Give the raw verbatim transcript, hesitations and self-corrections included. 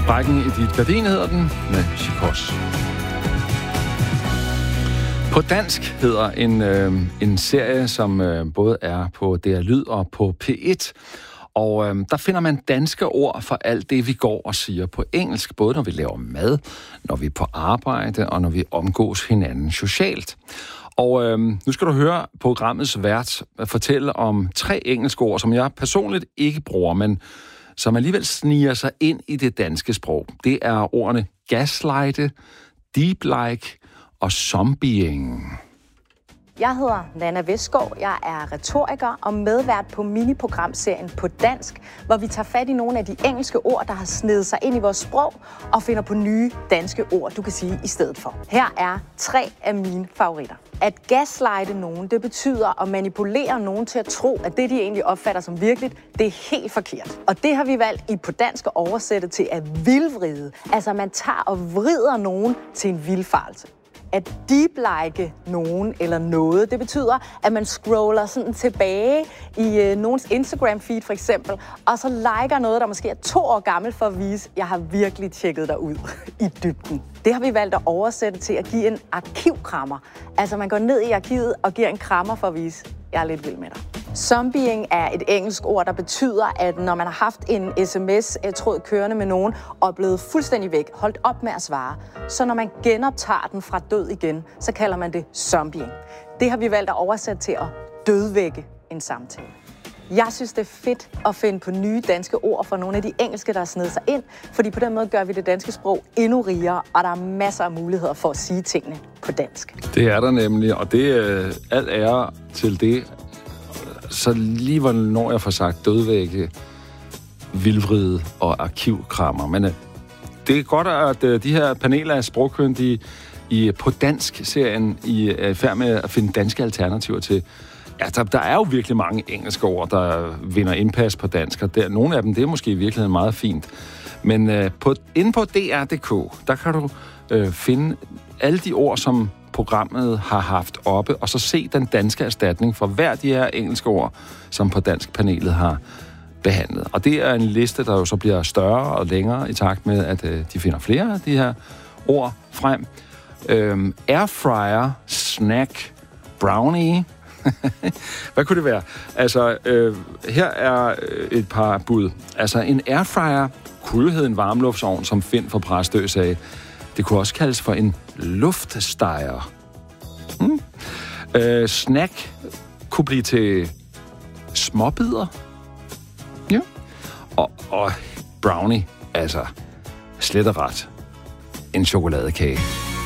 Sprækken i dit gardin hedder den, med Chikos. På dansk hedder en, øh, en serie, som øh, både er på D R Lyd og på P et. Og øh, der finder man danske ord for alt det, vi går og siger på engelsk, både når vi laver mad, når vi er på arbejde og når vi omgås hinanden socialt. Og øh, nu skal du høre programmets vært fortælle om tre engelske ord, som jeg personligt ikke bruger, men som alligevel sniger sig ind i det danske sprog. Det er ordene gaslighte, deep like og zombieing. Jeg hedder Nanna Vestgaard, jeg er retoriker og medvært på miniprogramserien På Dansk, hvor vi tager fat i nogle af de engelske ord, der har snedet sig ind i vores sprog, og finder på nye danske ord, du kan sige i stedet for. Her er tre af mine favoritter. At gaslighte nogen, det betyder at manipulere nogen til at tro, at det, de egentlig opfatter som virkeligt, det er helt forkert. Og det har vi valgt i På Dansk at oversætte til at vildvride. Altså man tager og vrider nogen til en vildfarelse. At deep-like nogen eller noget, det betyder, at man scroller sådan tilbage i øh, nogens Instagram-feed for eksempel, og så liker noget, der måske er to år gammelt for at vise, at jeg har virkelig tjekket dig ud i dybden. Det har vi valgt at oversætte til at give en arkivkrammer. Altså man går ned i arkivet og giver en krammer for at vise, at jeg er lidt vild med dig. Zombieing er et engelsk ord, der betyder, at når man har haft en sms-tråd kørende med nogen og er blevet fuldstændig væk, holdt op med at svare, så når man genoptager den fra død igen, så kalder man det zombieing. Det har vi valgt at oversætte til at dødvække en samtale. Jeg synes, det er fedt at finde på nye danske ord for nogle af de engelske, der er snedet sig ind, fordi på den måde gør vi det danske sprog endnu rigere, og der er masser af muligheder for at sige tingene på dansk. Det er der nemlig, og det er øh, alt ære til det. Så lige hvornår jeg får sagt dødvægge, vildvride og arkivkrammer. Men øh, det er godt, at øh, de her paneler af sprogkyndige i På Dansk-serien i er i færd med at finde danske alternativer til. Ja, der, der er jo virkelig mange engelske ord, der vinder indpas på dansk, og der, nogle af dem, det er måske i virkeligheden meget fint. Men øh, på, inde på D R punktum d k, der kan du øh, finde alle de ord, som programmet har haft oppe, og så se den danske erstatning for hver de her engelske ord, som På Dansk-panelet har behandlet. Og det er en liste, der jo så bliver større og længere i takt med, at øh, de finder flere af de her ord frem. Øhm, airfryer, snack, brownie. Hvad kunne det være? Altså, øh, her er et par bud. Altså, en airfryer kunne hedde en varmluftsovn, som Finn fra Præstø sagde. Det kunne også kaldes for en luftsteger. Hmm. Øh, snack kunne blive til småbider. Ja. Og, og brownie, altså slet og ret en chokoladekage.